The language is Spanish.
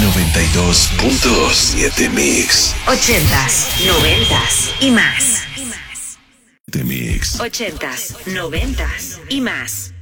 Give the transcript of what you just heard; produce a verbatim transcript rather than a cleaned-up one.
noventa y dos punto siete Mix. Ochentas, noventas y más. The Mix. Ochentas, noventas y más.